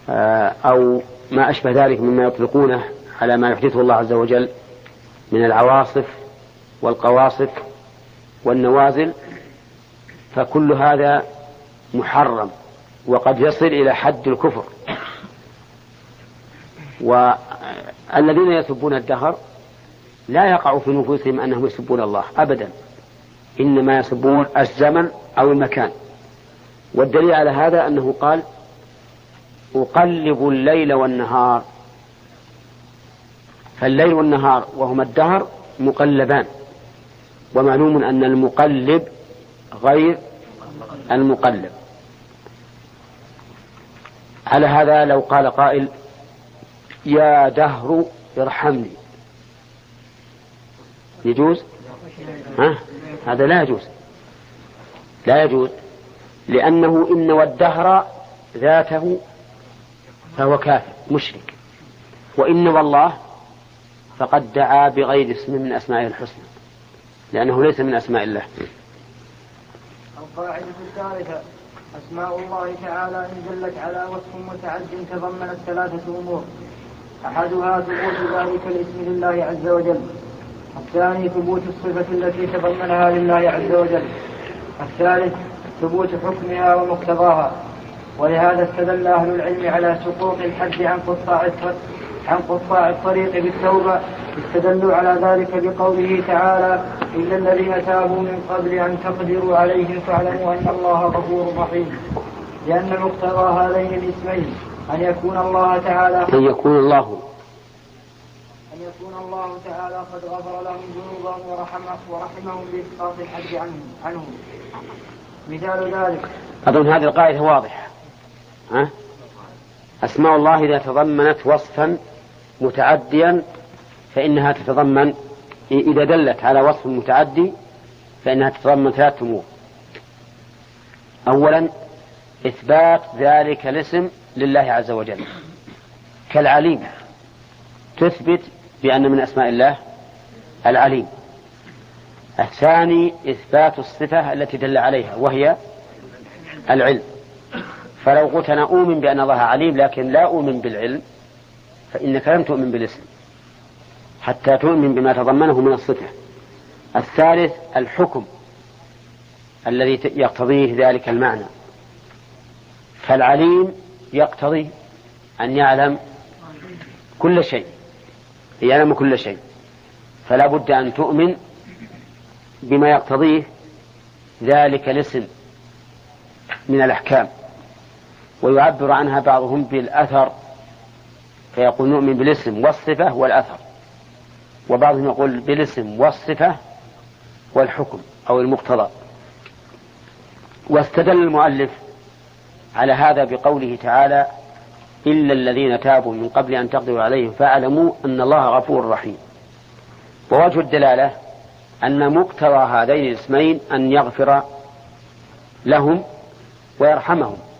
أو ما أشبه ذلك مما يطلقونه على ما يحدثه الله عز وجل من العواصف والقواصف والنوازل، فكل هذا محرم وقد يصل إلى حد الكفر. والذين يسبون الدهر لا يقع في نفوسهم أنهم يسبون الله أبدا، إنما يسبون الزمن أو المكان. والدليل على هذا أنه قال أقلب الليل والنهار، فالليل والنهار وهما الدهر مقلبان، ومعلوم أن المقلب غير المقلب. على هذا لو قال قائل يا دهر ارحمني، يجوز؟ هذا لا يجوز، لا يجوز، لأنه إن والدهر ذاته فهو كافر مشرك، وإن والله فقد دعا بغير اسم من أسمائه الحسنى، لأنه ليس من أسماء الله. القاعدة الثالثة: أسماء الله تعالى إن دلت على وصف متعد تضمنت ثلاثة أمور: أحدها ثبوت ذلك الاسم لله عز وجل، الثاني ثبوت الصفة التي تضمنها لله عز وجل، الثالث ثبوت حكمها ومقتضاها. ولهذا استدل أهل العلم على سقوط الحد عن قطاع الطريق بالتوبة، استدلوا على ذلك بقوله تعالى: إلا الذين تابوا من قبل أن تقدروا عليهم فاعلموا أن الله غفور رحيم، لأن مقتضى هذين الاسمين أن يكون الله تعالى قد غفر لهم ذنوبهم ورحمهم بإسقاط الحد عنهم. مثال ذلك أظن هذه القاعدة واضحة. أسماء الله إذا تضمنت وصفا متعديا فإنها تتضمن، إذا دلت على وصف متعدي فإنها تتضمن ثلاثة أمور: أولا إثبات ذلك الاسم لله عز وجل، كالعليم تثبت بأن من أسماء الله العليم. الثاني إثبات الصفة التي دل عليها وهي العلم، فلو قلت أنا أؤمن بأن الله عليم لكن لا أؤمن بالعلم فإنك لم تؤمن بالاسم حتى تؤمن بما تضمنه من الصفة. الثالث الحكم الذي يقتضيه ذلك المعنى، فالعليم يقتضي أن يعلم كل شيء، يعلم كل شيء، فلا بد أن تؤمن بما يقتضيه ذلك الاسم من الأحكام. ويعبر عنها بعضهم بالأثر، فيقول نؤمن بالاسم والصفة والأثر، وبعضهم يقول بالاسم والصفة والحكم أو المقتضى. واستدل المؤلف على هذا بقوله تعالى: إلا الذين تابوا من قبل أن تقدروا عليهم فاعلموا أن الله غفور رحيم. ووجه الدلالة أن مقتضى هذين الاسمين أن يغفر لهم ويرحمهم،